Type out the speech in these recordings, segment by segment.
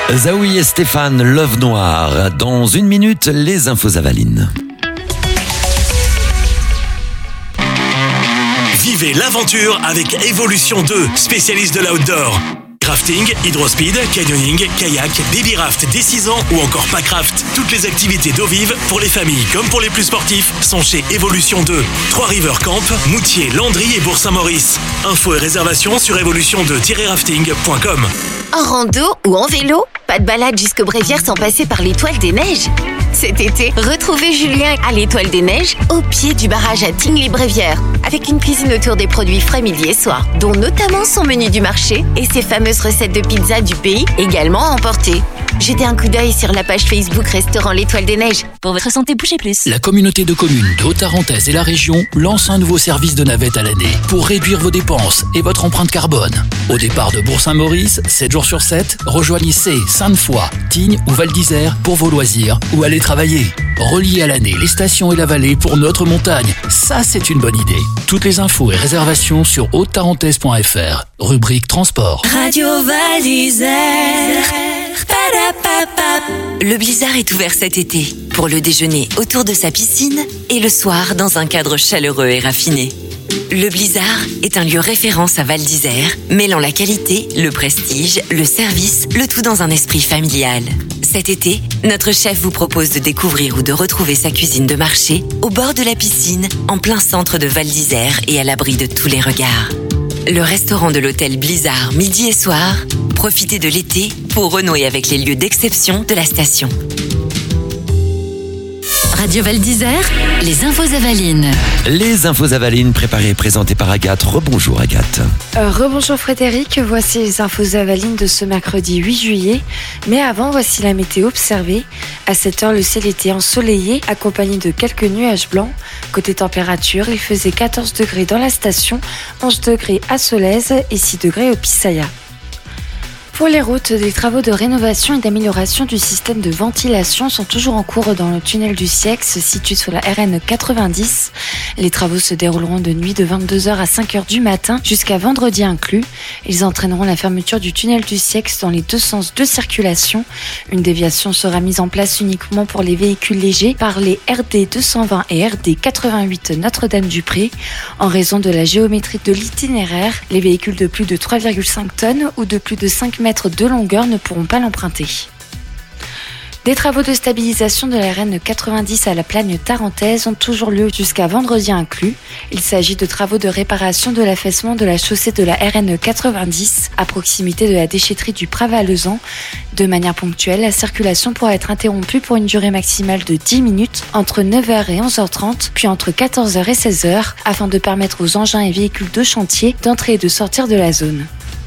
Zaoui et Stéphane, Love Noir. Dans une minute, les infos Avaline. Vivez l'aventure avec Evolution 2, spécialiste de l'outdoor. Crafting, hydrospeed, canyoning, kayak, baby raft dès 6 ans ou encore packraft. Toutes les activités d'eau vive pour les familles comme pour les plus sportifs sont chez Evolution 2. 3 River Camp, Moutier, Landry et Bourg-Saint-Maurice. Infos et réservations sur evolution2-rafting.com. En rando ou en vélo, pas de balade jusqu'au Bréviaire sans passer par l'Étoile des Neiges. Cet été, retrouvez Julien à l'Étoile des Neiges, au pied du barrage à Tingly-Bréviaire, avec une cuisine autour des produits frais midi et soir, dont notamment son menu du marché et ses fameuses recettes de pizza du pays, également à emporter. Jetez un coup d'œil sur la page Facebook Restaurant l'Étoile des Neiges. Pour votre santé, bougez plus. La communauté de communes de Haute-Tarentaise et la région lance un nouveau service de navette à l'année pour réduire vos dépenses et votre empreinte carbone. Au départ de Bourg-Saint-Maurice, 7 jours sur 7, rejoignez Sainte-Foy, Tignes ou Val d'Isère pour vos loisirs ou aller travailler. Reliez à l'année les stations et la vallée pour notre montagne. Ça, c'est une bonne idée. Toutes les infos et réservations sur haute-tarentaise.fr. Rubrique transport. Radio Val d'Isère. Le Blizzard est ouvert cet été pour le déjeuner autour de sa piscine et le soir dans un cadre chaleureux et raffiné. Le Blizzard est un lieu référence à Val d'Isère, mêlant la qualité, le prestige, le service, le tout dans un esprit familial. Cet été, notre chef vous propose de découvrir ou de retrouver sa cuisine de marché au bord de la piscine, en plein centre de Val d'Isère et à l'abri de tous les regards. Le restaurant de l'hôtel Blizzard midi et soir, profitez de l'été pour renouer avec les lieux d'exception de la station. Radio Val d'Isère, les infos Avalines. Les infos Avaline préparées et présentées par Agathe. Rebonjour Agathe. Rebonjour Frédéric, voici les infos Avalines de ce mercredi 8 juillet. Mais avant, voici la météo observée. À cette heure, le ciel était ensoleillé, accompagné de quelques nuages blancs. Côté température, il faisait 14 degrés dans la station, 11 degrés à Solèze et 6 degrés au Pisaya. Pour les routes, des travaux de rénovation et d'amélioration du système de ventilation sont toujours en cours dans le tunnel du Siex, situé sur la RN 90. Les travaux se dérouleront de nuit de 22h à 5h du matin jusqu'à vendredi inclus. Ils entraîneront la fermeture du tunnel du Siex dans les deux sens de circulation. Une déviation sera mise en place uniquement pour les véhicules légers par les RD 220 et RD 88 Notre-Dame-du-Pré. En raison de la géométrie de l'itinéraire, les véhicules de plus de 3,5 tonnes ou de plus de 5 mètres de longueur ne pourront pas l'emprunter. Des travaux de stabilisation de la RN 90 à la Plagne tarentaise ont toujours lieu jusqu'à vendredi inclus. Il s'agit de travaux de réparation de l'affaissement de la chaussée de la RN 90 à proximité de la déchetterie du Pravalezan. De manière ponctuelle, la circulation pourra être interrompue pour une durée maximale de 10 minutes entre 9h et 11h30, puis entre 14h et 16h, afin de permettre aux engins et véhicules de chantier d'entrer et de sortir de la zone.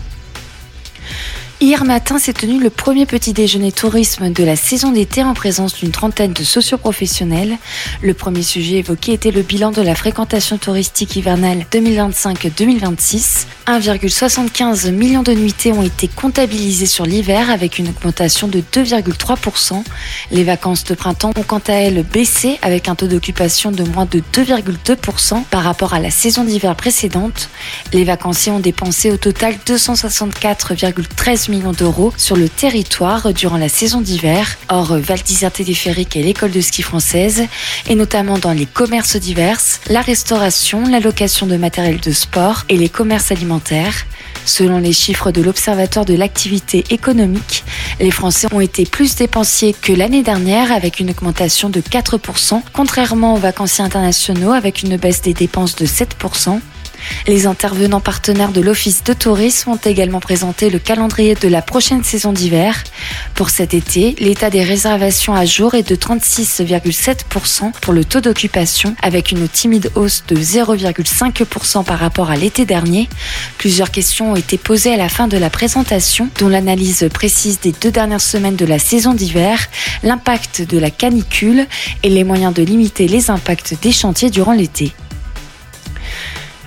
Hier matin s'est tenu le premier petit déjeuner tourisme de la saison d'été en présence d'une trentaine de socioprofessionnels. Le premier sujet évoqué était le bilan de la fréquentation touristique hivernale 2025-2026. 1,75 million de nuitées ont été comptabilisées sur l'hiver avec une augmentation de 2,3%. Les vacances de printemps ont quant à elles baissé avec un taux d'occupation de moins de 2,2% par rapport à la saison d'hiver précédente. Les vacanciers ont dépensé au total 264,13 millions d'euros sur le territoire durant la saison d'hiver, hors Val d'Isère Téléphérique et l'école de ski française, et notamment dans les commerces divers, la restauration, la location de matériel de sport et les commerces alimentaires. Selon les chiffres de l'Observatoire de l'activité économique, les Français ont été plus dépensiers que l'année dernière avec une augmentation de 4%, contrairement aux vacanciers internationaux avec une baisse des dépenses de 7%. Les intervenants partenaires de l'Office de tourisme ont également présenté le calendrier de la prochaine saison d'hiver. Pour cet été, l'état des réservations à jour est de 36,7% pour le taux d'occupation, avec une timide hausse de 0,5% par rapport à l'été dernier. Plusieurs questions ont été posées à la fin de la présentation, dont l'analyse précise des 2 dernières semaines de la saison d'hiver, l'impact de la canicule et les moyens de limiter les impacts des chantiers durant l'été.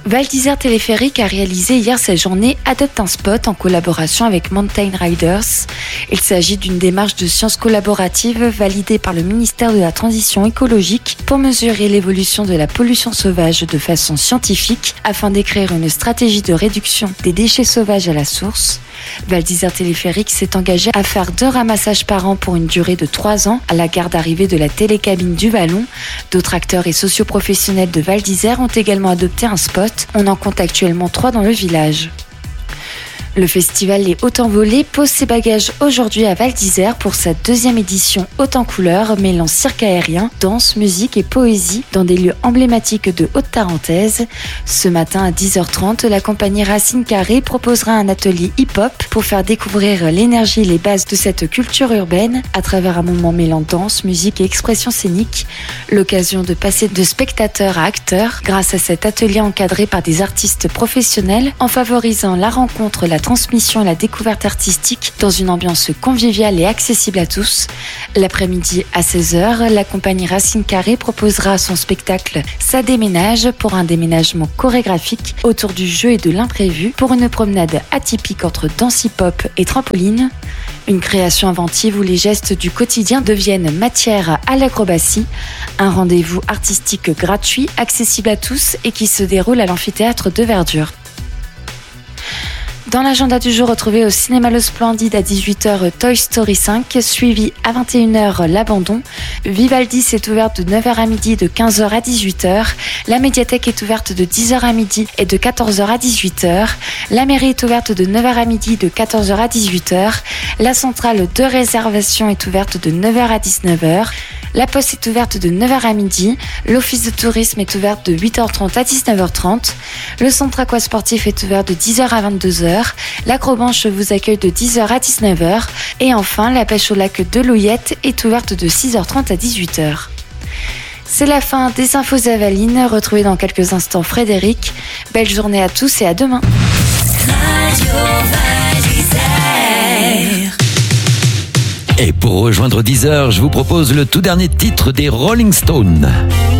Val d'Isère Téléphérique a réalisé hier sa journée Adopte un spot en collaboration avec Mountain Riders. Il s'agit d'une démarche de sciences collaborative validée par le ministère de la Transition écologique pour mesurer l'évolution de la pollution sauvage de façon scientifique afin d'écrire une stratégie de réduction des déchets sauvages à la source. Val d'Isère Téléphérique s'est engagé à faire 2 ramassages par an pour une durée de 3 ans à la gare d'arrivée de la télécabine du Vallon. D'autres acteurs et socioprofessionnels de Val d'Isère ont également adopté un spot. On en compte actuellement 3 dans le village. Le festival Les Hautes Envolées pose ses bagages aujourd'hui à Val d'Isère pour sa 2e édition haute en couleurs, mêlant cirque aérien, danse, musique et poésie dans des lieux emblématiques de Haute-Tarentaise. Ce matin à 10h30, la compagnie Racine Carrée proposera un atelier hip-hop pour faire découvrir l'énergie et les bases de cette culture urbaine à travers un moment mêlant danse, musique et expression scénique. L'occasion de passer de spectateur à acteur grâce à cet atelier encadré par des artistes professionnels en favorisant la rencontre, la transmission et la découverte artistique dans une ambiance conviviale et accessible à tous. L'après-midi à 16h, la compagnie Racine Carrée proposera son spectacle Ça déménage pour un déménagement chorégraphique autour du jeu et de l'imprévu pour une promenade atypique entre danse hip-hop et trampoline. Une création inventive où les gestes du quotidien deviennent matière à l'acrobatie. Un rendez-vous artistique gratuit, accessible à tous et qui se déroule à l'amphithéâtre de Verdure. Dans l'agenda du jour, retrouvez au cinéma Le Splendide à 18h Toy Story 5, suivi à 21h L'Abandon. Vivaldi est ouverte de 9h à midi et de 15h à 18h. La médiathèque est ouverte de 10h à midi et de 14h à 18h. La mairie est ouverte de 9h à midi, de 14h à 18h. La centrale de réservation est ouverte de 9h à 19h. La Poste est ouverte de 9h à midi. L'Office de tourisme est ouverte de 8h30 à 19h30. Le centre aquasportif est ouvert de 10h à 22h. L'Acrobanche vous accueille de 10h à 19h. Et enfin, la pêche au lac de l'Ouillette est ouverte de 6h30 à 18h. C'est la fin des infos Avalines. Retrouvez dans quelques instants Frédéric. Belle journée à tous et à demain. Et pour rejoindre 10h, je vous propose le tout dernier titre des Rolling Stones.